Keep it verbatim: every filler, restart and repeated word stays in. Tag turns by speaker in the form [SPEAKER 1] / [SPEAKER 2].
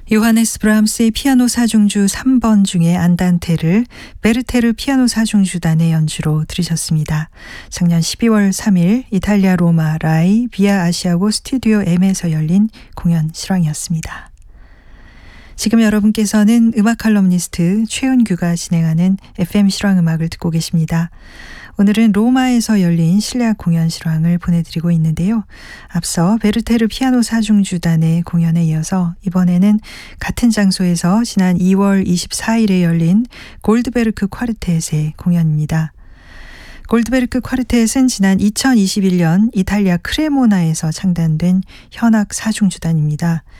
[SPEAKER 1] 요하네스 브람스의 피아노 사중주 삼 번 중에 안단테를 베르테르 피아노 사중주단의 연주로 들으셨습니다. 작년 십이월 삼일 이탈리아 로마 라이 비아 아시아고 스튜디오 M에서 열린 공연 실황이었습니다. 지금 여러분께서는 음악 칼럼니스트 최은규가 진행하는 에프엠 실황음악을 듣고 계십니다. 오늘은 로마에서 열린 실내악 공연 실황을 보내드리고 있는데요. 앞서 베르테르 피아노 사중주단의 공연에 이어서 이번에는 같은 장소에서 지난 이월 이십사일에 열린 골드베르크 콰르텟의 공연입니다. 골드베르크 콰르텟은 지난 이천이십일년 이탈리아 크레모나에서 창단된 현악 사중주단입니다.